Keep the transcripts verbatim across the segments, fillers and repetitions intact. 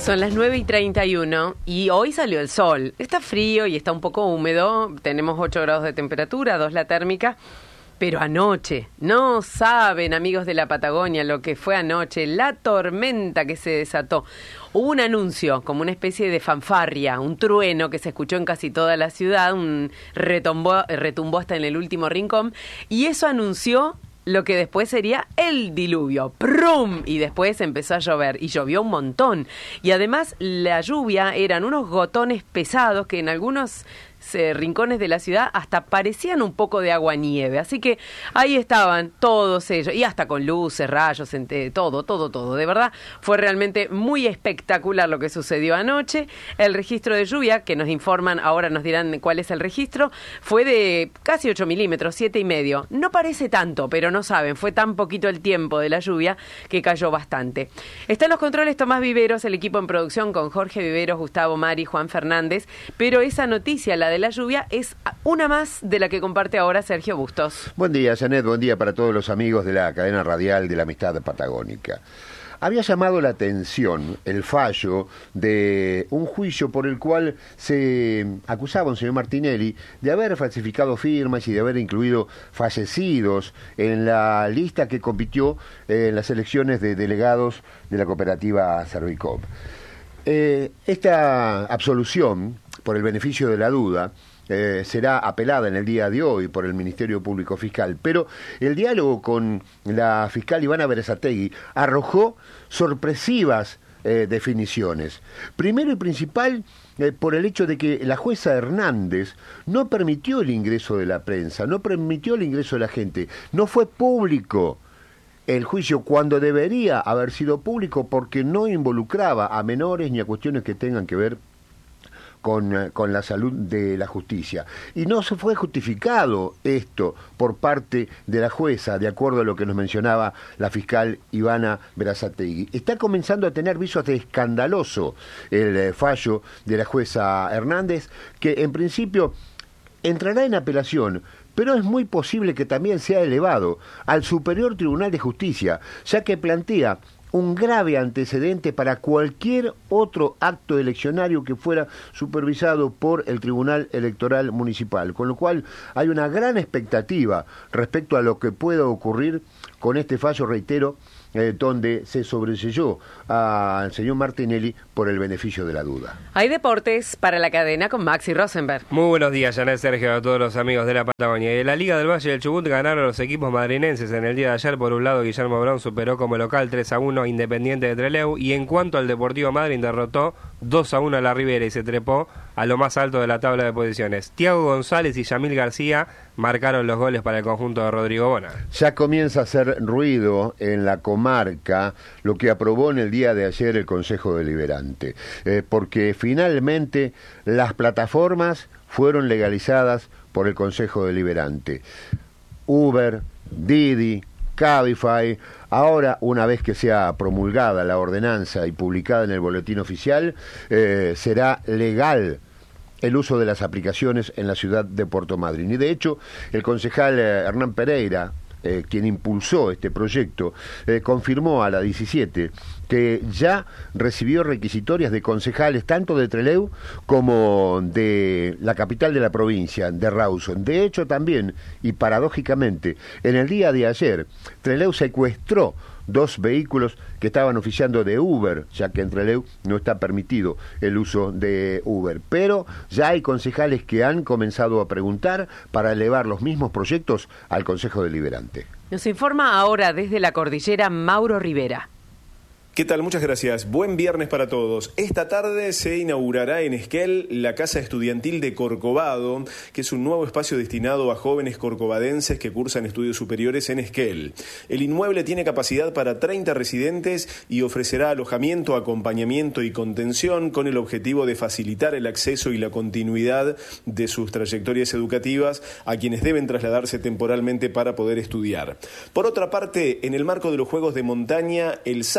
Son las nueve y treinta y uno y hoy salió el sol. Está frío y está un poco húmedo. Tenemos ocho grados de temperatura, dos la térmica. Pero anoche, no saben, amigos de la Patagonia, lo que fue anoche, la tormenta que se desató. Hubo un anuncio, como una especie de fanfarria, un trueno que se escuchó en casi toda la ciudad, un retumbó, retumbó hasta en el último rincón, y eso anunció lo que después sería el diluvio. ¡Prum! Y después empezó a llover, y llovió un montón. Y además la lluvia eran unos gotones pesados que en algunos eh, rincones de la ciudad hasta parecían un poco de agua-nieve. Así que ahí estaban todos ellos, y hasta con luces, rayos, ente, todo, todo, todo. De verdad, fue realmente muy espectacular lo que sucedió anoche. El registro de lluvia, que nos informan, ahora nos dirán cuál es el registro, fue de casi ocho milímetros, siete y medio. No parece tanto, pero no saben, fue tan poquito el tiempo de la lluvia que cayó bastante. Está en los controles Tomás Viveros, el equipo en producción con Jorge Viveros, Gustavo Mari, Juan Fernández, pero esa noticia, la de la lluvia, es una más de la que comparte ahora Sergio Bustos. Buen día, Janet, buen día para todos los amigos de la cadena radial de la Amistad Patagónica. Había llamado la atención el fallo de un juicio por el cual se acusaba a un señor Martinelli de haber falsificado firmas y de haber incluido fallecidos en la lista que compitió en las elecciones de delegados de la cooperativa Servicop. Eh, esta absolución, por el beneficio de la duda, Eh, será apelada en el día de hoy por el Ministerio Público Fiscal, pero el diálogo con la fiscal Ivana Berazategui arrojó sorpresivas eh, definiciones. Primero y principal, eh, por el hecho de que la jueza Hernández no permitió el ingreso de la prensa, no permitió el ingreso de la gente, no fue público el juicio cuando debería haber sido público porque no involucraba a menores ni a cuestiones que tengan que ver Con, con la salud de la justicia. Y no se fue justificado esto por parte de la jueza, de acuerdo a lo que nos mencionaba la fiscal Ivana Berazategui. Está comenzando a tener visos de escandaloso el eh, fallo de la jueza Hernández, que en principio entrará en apelación, pero es muy posible que también sea elevado al Superior Tribunal de Justicia, ya que plantea un grave antecedente para cualquier otro acto eleccionario que fuera supervisado por el Tribunal Electoral Municipal, con lo cual hay una gran expectativa respecto a lo que pueda ocurrir con este fallo, reitero, eh, donde se sobreseyó al señor Martinelli por el beneficio de la duda. Hay deportes para la cadena con Maxi Rosenberg. Muy buenos días, Janet, Sergio, a todos los amigos de la Patagonia. En la Liga del Valle del Chubut ganaron los equipos madrinenses en el día de ayer. Por un lado, Guillermo Brown superó como local tres a uno a Independiente de Trelew, y en cuanto al Deportivo Madryn, derrotó dos a uno a la Ribera y se trepó a lo más alto de la tabla de posiciones. Tiago González y Yamil García marcaron los goles para el conjunto de Rodrigo Bona. Ya comienza a hacer ruido en la comarca lo que aprobó en el día de ayer el Consejo Deliberante, eh, porque finalmente las plataformas fueron legalizadas por el Consejo Deliberante. Uber, Didi, Cabify. Ahora, una vez que sea promulgada la ordenanza y publicada en el boletín oficial, eh, será legal el uso de las aplicaciones en la ciudad de Puerto Madryn. Y de hecho, el concejal eh, Hernán Pereira, eh, quien impulsó este proyecto, eh, confirmó a la diecisiete que ya recibió requisitorias de concejales tanto de Trelew como de la capital de la provincia, de Rawson. De hecho, también, y paradójicamente, en el día de ayer, Trelew secuestró dos vehículos que estaban oficiando de Uber, ya que en Trelew no está permitido el uso de Uber. Pero ya hay concejales que han comenzado a preguntar para elevar los mismos proyectos al Consejo Deliberante. Nos informa ahora desde la cordillera Mauro Rivera. ¿Qué tal? Muchas gracias. Buen viernes para todos. Esta tarde se inaugurará en Esquel la Casa Estudiantil de Corcovado, que es un nuevo espacio destinado a jóvenes corcovadenses que cursan estudios superiores en Esquel. El inmueble tiene capacidad para treinta residentes y ofrecerá alojamiento, acompañamiento y contención con el objetivo de facilitar el acceso y la continuidad de sus trayectorias educativas a quienes deben trasladarse temporalmente para poder estudiar. Por otra parte, en el marco de los Juegos de Montaña, el sábado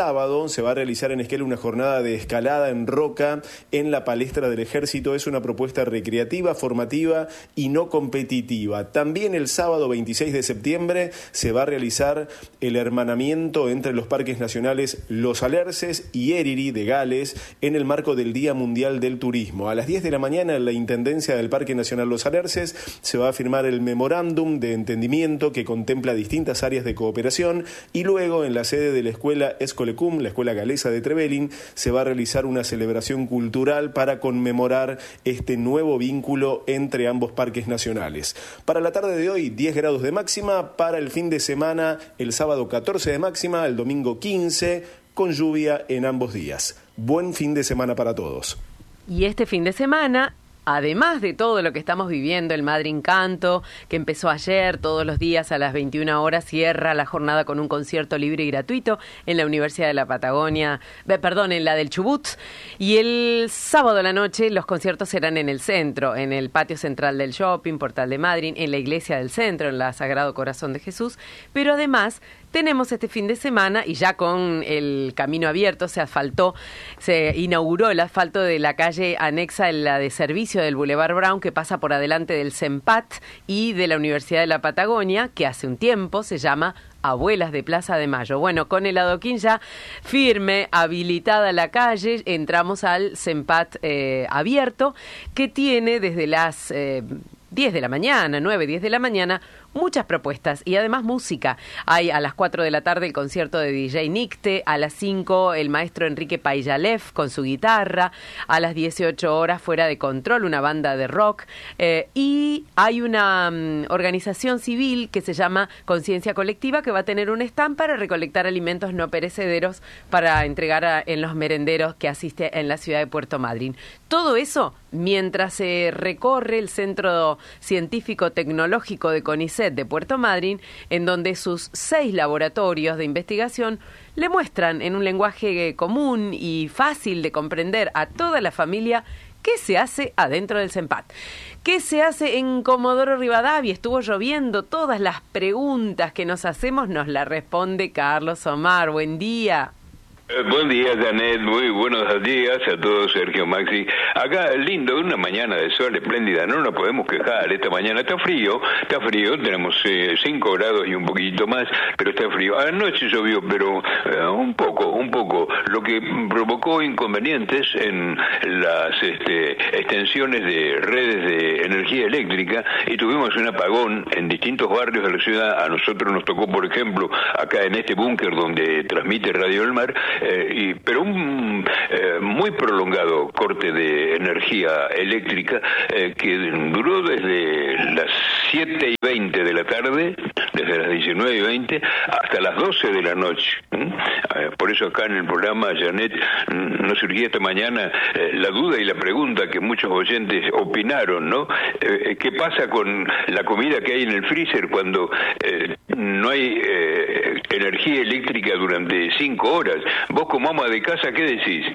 sábado se va a realizar en Esquel una jornada de escalada en roca en la palestra del Ejército. Es una propuesta recreativa, formativa y no competitiva. También el sábado veintiséis de septiembre se va a realizar el hermanamiento entre los parques nacionales Los Alerces y Ériri de Gales en el marco del Día Mundial del Turismo. A las diez de la mañana en la Intendencia del Parque Nacional Los Alerces se va a firmar el memorándum de entendimiento que contempla distintas áreas de cooperación, y luego en la sede de la escuela Escolecum, la escuela galesa de Trevelin, se va a realizar una celebración cultural para conmemorar este nuevo vínculo entre ambos parques nacionales. Para la tarde de hoy, diez grados de máxima, para el fin de semana, el sábado catorce de máxima, el domingo quince, con lluvia en ambos días. Buen fin de semana para todos. Y este fin de semana, además de todo lo que estamos viviendo, el Madrid Canto, que empezó ayer, todos los días a las veintiuna horas, cierra la jornada con un concierto libre y gratuito en la Universidad de la Patagonia, eh, perdón, en la del Chubut. Y el sábado a la noche los conciertos serán en el centro, en el patio central del shopping, Portal de Madrid, en la iglesia del centro, en la Sagrado Corazón de Jesús. Pero además tenemos este fin de semana, y ya con el camino abierto, se asfaltó, se inauguró el asfalto de la calle anexa, en la de servicio del Boulevard Brown, que pasa por adelante del CEMPAT y de la Universidad de la Patagonia, que hace un tiempo se llama Abuelas de Plaza de Mayo. Bueno, con el adoquín ya firme, habilitada la calle, entramos al CEMPAT eh, abierto, que tiene desde las eh, diez de la mañana, nueve, diez de la mañana, muchas propuestas y además música. Hay a las cuatro de la tarde el concierto de D J Nicte, a las cinco el maestro Enrique Payalev con su guitarra, a las dieciocho horas Fuera de Control, una banda de rock, eh, y hay una um, organización civil que se llama Conciencia Colectiva, que va a tener un stand para recolectar alimentos no perecederos para entregar a, en los merenderos que asiste en la ciudad de Puerto Madryn. Todo eso mientras se recorre el Centro Científico Tecnológico de CONICET de Puerto Madryn, en donde sus seis laboratorios de investigación le muestran en un lenguaje común y fácil de comprender a toda la familia qué se hace adentro del CEMPAT. ¿Qué se hace en Comodoro Rivadavia? Estuvo lloviendo. Todas las preguntas que nos hacemos nos las responde Carlos Omar. Buen día. Eh, buen día, Janet, muy buenos días a todos, Sergio, Maxi. Acá, lindo, una mañana de sol espléndida, no nos podemos quejar. Esta mañana está frío, está frío, tenemos cinco eh, grados y un poquito más, pero está frío. Anoche llovió, pero eh, un poco, un poco, lo que provocó inconvenientes en las este, extensiones de redes de energía eléctrica, y tuvimos un apagón en distintos barrios de la ciudad. A nosotros nos tocó, por ejemplo, acá en este búnker donde transmite Radio del Mar, Eh, y, pero un eh, muy prolongado corte de energía eléctrica eh, que duró desde las siete y veinte de la tarde, desde las diecinueve y veinte hasta las doce de la noche. ¿Mm? Eh, por eso acá en el programa, Janet, nos surgía esta mañana eh, la duda y la pregunta que muchos oyentes opinaron, ¿no? Eh, ¿Qué pasa con la comida que hay en el freezer cuando eh, no hay eh, energía eléctrica durante cinco horas? Vos como ama de casa, ¿qué decís?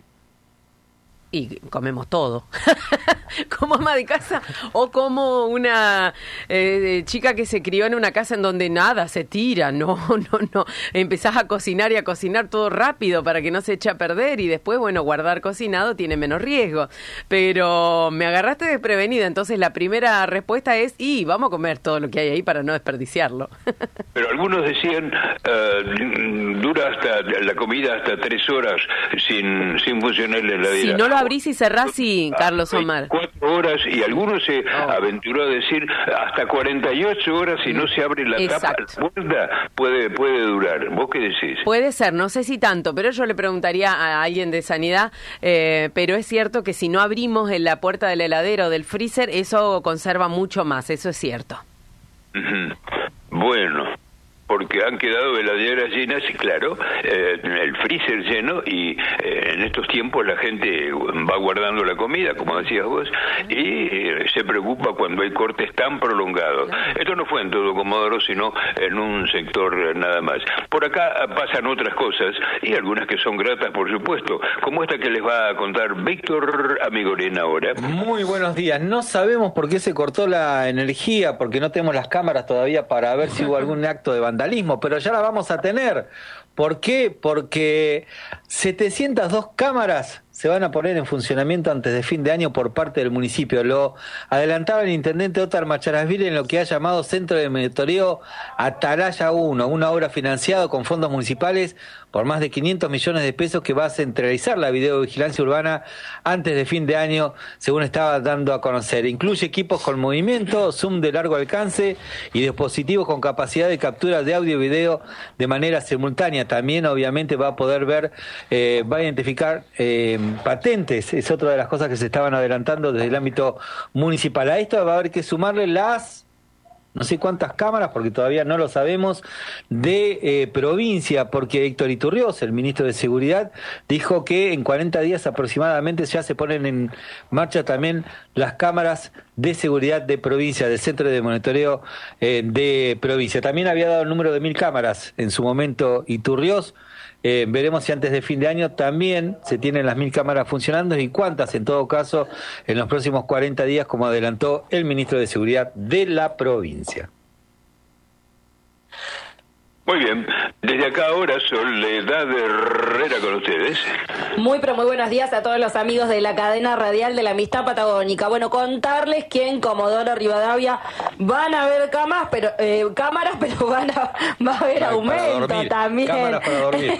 Y comemos todo. Como ama de casa o como una eh, chica que se crió en una casa en donde nada se tira. No, no, no. Empezás a cocinar y a cocinar todo rápido para que no se eche a perder, y después, bueno, guardar cocinado tiene menos riesgo. Pero me agarraste desprevenida, entonces la primera respuesta es, y vamos a comer todo lo que hay ahí para no desperdiciarlo. Pero algunos decían, uh, dura hasta la comida hasta tres horas sin, sin funcionar la heladera. Si no lo abrís y cerrás, sí, Carlos Omar. Cuatro horas, y algunos se oh. aventuró a decir hasta cuarenta y ocho horas si no se abre la Exacto. tapa, la puerta puede, puede durar. ¿Vos qué decís? Puede ser, no sé si tanto, pero yo le preguntaría a alguien de sanidad, eh, pero es cierto que si no abrimos en la puerta del heladero o del freezer, eso conserva mucho más, eso es cierto. Uh-huh. Bueno, porque han quedado heladeras llenas, y claro, eh, el freezer lleno, y eh, en estos tiempos la gente va guardando la comida, como decías vos, y eh, se preocupa cuando hay cortes tan prolongados. Esto no fue en todo Comodoro, sino en un sector nada más. Por acá pasan otras cosas, y algunas que son gratas, por supuesto, como esta que les va a contar Víctor Amigorena ahora. Muy buenos días. No sabemos por qué se cortó la energía, porque no tenemos las cámaras todavía para ver si hubo algún acto de vandalismo, pero ya la vamos a tener, ¿Por qué? Porque setecientas dos cámaras se van a poner en funcionamiento antes de fin de año por parte del municipio. Lo adelantaba el intendente Óscar Macharasvili en lo que ha llamado Centro de Monitoreo Atalaya uno, una obra financiada con fondos municipales por más de quinientos millones de pesos que va a centralizar la videovigilancia urbana antes de fin de año, según estaba dando a conocer. Incluye equipos con movimiento, zoom de largo alcance y dispositivos con capacidad de captura de audio y video de manera simultánea. También, obviamente, va a poder ver, eh, va a identificar eh, patentes. Es otra de las cosas que se estaban adelantando desde el ámbito municipal. A esto va a haber que sumarle las... no sé cuántas cámaras, porque todavía no lo sabemos, de eh, provincia, porque Héctor Iturrioz, el ministro de Seguridad, dijo que en cuarenta días aproximadamente ya se ponen en marcha también las cámaras de seguridad de provincia, del centro de monitoreo eh, de provincia. También había dado el número de mil cámaras en su momento Iturrioz. Eh, veremos si antes de fin de año también se tienen las mil cámaras funcionando y cuántas, en todo caso, en los próximos cuarenta días, como adelantó el ministro de Seguridad de la provincia. Muy bien, desde acá ahora Soledad Herrera con ustedes. Muy pero muy buenos días a todos los amigos de la cadena radial de la Amistad Patagónica. Bueno, contarles que en Comodoro Rivadavia van a haber cámaras, pero eh, cámaras, pero van a, va a haber Ay, aumento también. Cámaras para dormir.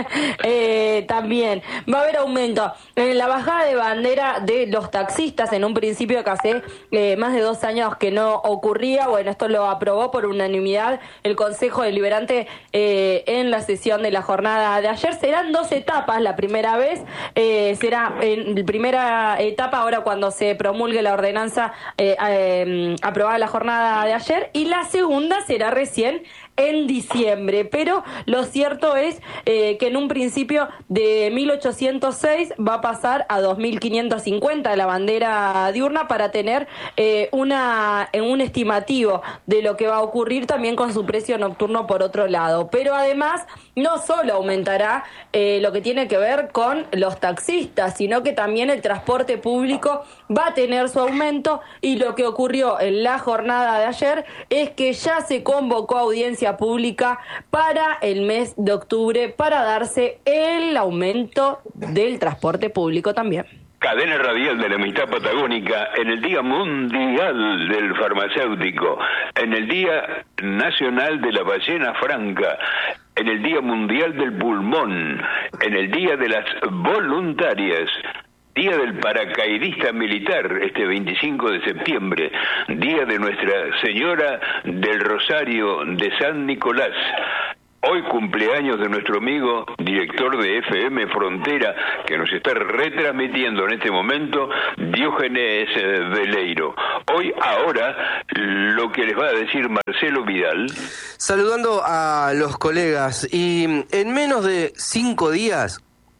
eh, también va a haber aumento en la bajada de bandera de los taxistas. En un principio que hace eh, más de dos años que no ocurría. Bueno, esto lo aprobó por unanimidad el Consejo Deliberante Eh, en la sesión de la jornada de ayer. Serán dos etapas. La primera vez eh, será en la primera etapa ahora cuando se promulgue la ordenanza eh, eh, aprobada la jornada de ayer, y la segunda será recién en diciembre, pero lo cierto es eh, que en un principio de mil ochocientos seis va a pasar a dos mil quinientos cincuenta la bandera diurna para tener eh, una un estimativo de lo que va a ocurrir también con su precio nocturno por otro lado. Pero además no solo aumentará eh, lo que tiene que ver con los taxistas, sino que también el transporte público va a tener su aumento, y lo que ocurrió en la jornada de ayer es que ya se convocó audiencia pública para el mes de octubre para darse el aumento del transporte público también. Cadena radial de la Amistad Patagónica en el Día Mundial del Farmacéutico, en el Día Nacional de la Ballena Franca, en el Día Mundial del Pulmón, en el Día de las Voluntarias, Día del Paracaidista Militar, este veinticinco de septiembre, Día de Nuestra Señora del Rosario de San Nicolás. Hoy cumpleaños de nuestro amigo director de F M Frontera, que nos está retransmitiendo en este momento, Diógenes Veleiro. Hoy, ahora, lo que les va a decir Marcelo Vidal. Saludando a los colegas, y en menos de cinco días,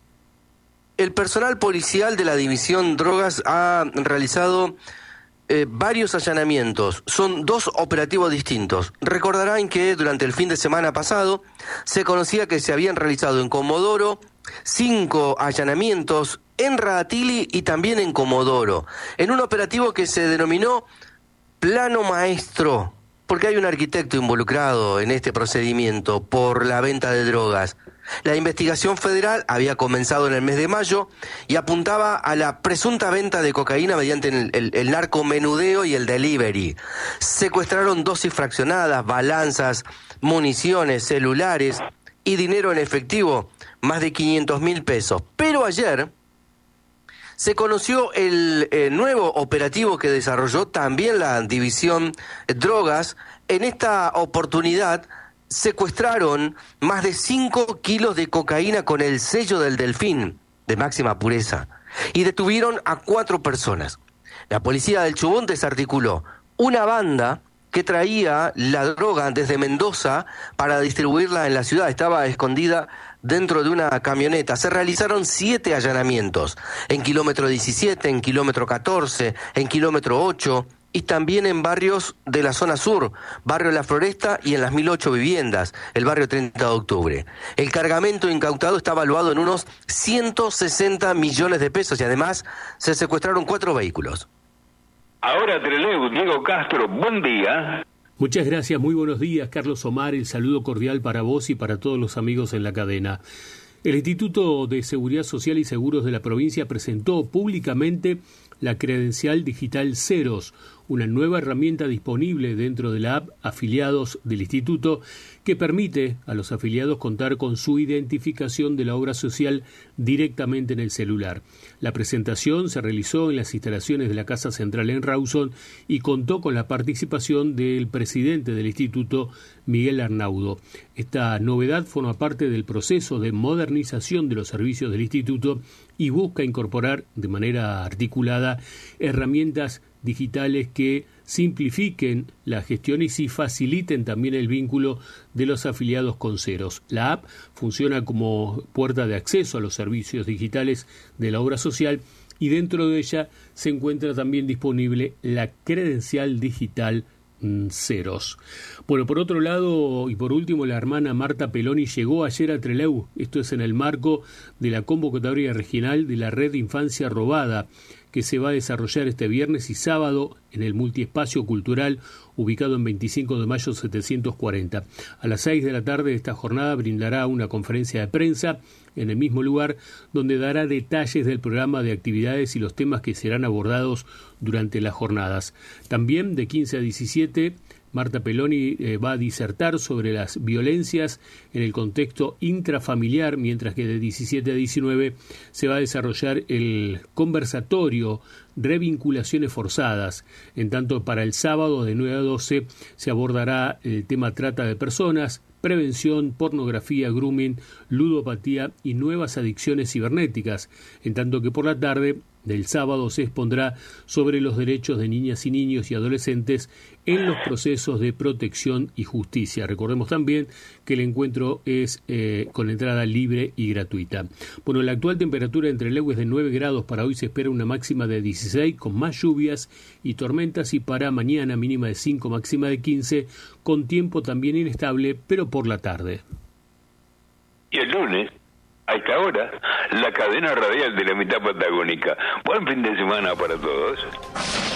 el personal policial de la División Drogas ha realizado Eh, varios allanamientos. Son dos operativos distintos. Recordarán que durante el fin de semana pasado se conocía que se habían realizado en Comodoro cinco allanamientos, en Radatili y también en Comodoro, en un operativo que se denominó Plano Maestro, porque hay un arquitecto involucrado en este procedimiento por la venta de drogas. La investigación federal había comenzado en el mes de mayo y apuntaba a la presunta venta de cocaína mediante el, el, el narcomenudeo y el delivery. Secuestraron dosis fraccionadas, balanzas, municiones, celulares y dinero en efectivo, más de quinientos mil pesos. Pero ayer se conoció el, el nuevo operativo que desarrolló también la División Drogas. En esta oportunidad secuestraron más de cinco kilos de cocaína con el sello del Delfín, de máxima pureza, y detuvieron a cuatro personas. La policía del Chubón desarticuló una banda que traía la droga desde Mendoza para distribuirla en la ciudad. Estaba escondida dentro de una camioneta. Se realizaron siete allanamientos, en kilómetro diecisiete, en kilómetro catorce, en kilómetro ocho, y también en barrios de la zona sur, barrio La Floresta y en las mil ocho viviendas, el barrio treinta de octubre. El cargamento incautado está valuado en unos ciento sesenta millones de pesos y además se secuestraron cuatro vehículos. Ahora Trelew, Diego Castro, buen día. Muchas gracias, muy buenos días, Carlos Omar, el saludo cordial para vos y para todos los amigos en la cadena. El Instituto de Seguridad Social y Seguros de la provincia presentó públicamente la credencial digital Ceros, una nueva herramienta disponible dentro de la app Afiliados del Instituto que permite a los afiliados contar con su identificación de la obra social directamente en el celular. La presentación se realizó en las instalaciones de la Casa Central en Rawson y contó con la participación del presidente del Instituto, Miguel Arnaudo. Esta novedad forma parte del proceso de modernización de los servicios del Instituto y busca incorporar de manera articulada herramientas digitales que simplifiquen la gestión y sí faciliten también el vínculo de los afiliados con Ceros. La app funciona como puerta de acceso a los servicios digitales de la obra social y dentro de ella se encuentra también disponible la credencial digital Ceros. Bueno, por otro lado y por último, la hermana Marta Peloni llegó ayer a Trelew. Esto es en el marco de la convocatoria regional de la Red Infancia Robada, que se va a desarrollar este viernes y sábado en el multiespacio cultural ubicado en veinticinco de mayo setecientos cuarenta. A las seis de la tarde esta jornada brindará una conferencia de prensa en el mismo lugar donde dará detalles del programa de actividades y los temas que serán abordados durante las jornadas. También de quince a diecisiete Marta Peloni eh, va a disertar sobre las violencias en el contexto intrafamiliar, mientras que de diecisiete a diecinueve se va a desarrollar el conversatorio Revinculaciones Forzadas. En tanto, para el sábado de nueve a doce se abordará el tema trata de personas, prevención, pornografía, grooming, ludopatía y nuevas adicciones cibernéticas. En tanto que por la tarde del sábado se expondrá sobre los derechos de niñas y niños y adolescentes en los procesos de protección y justicia. Recordemos también que el encuentro es eh, con entrada libre y gratuita. Bueno, la actual temperatura entre Trelew es de nueve grados, para hoy se espera una máxima de dieciséis con más lluvias y tormentas y para mañana mínima de cinco, máxima de quince, con tiempo también inestable, pero por la tarde. Y el lunes, a esta hora, la cadena radial de la mitad patagónica. Buen fin de semana para todos.